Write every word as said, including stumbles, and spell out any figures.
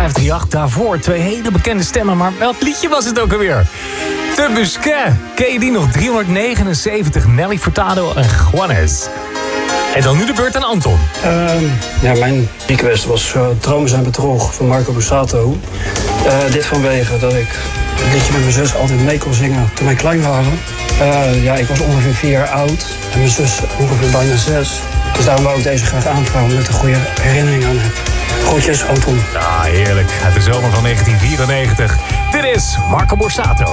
vijf drie acht. Daarvoor twee hele bekende stemmen, maar welk liedje was het ook alweer? De Busquet. Ken je die nog? driehonderdnegenenzeventig. Nelly Furtado en Juanes. En dan nu de beurt aan Anton. Uh, ja, mijn request was uh, Dromen zijn bedrog van Marco Borsato. Uh, dit vanwege dat ik het liedje met mijn zus altijd mee kon zingen toen wij klein waren. Uh, ja, ik was ongeveer vier jaar oud en mijn zus ongeveer bijna zes. Dus daarom wou ik deze graag aanvragen omdat ik er goede herinnering aan heb. Groetjes, Anton. Ah, heerlijk. Uit de zomer van negentien vierennegentig. Dit is Marco Borsato.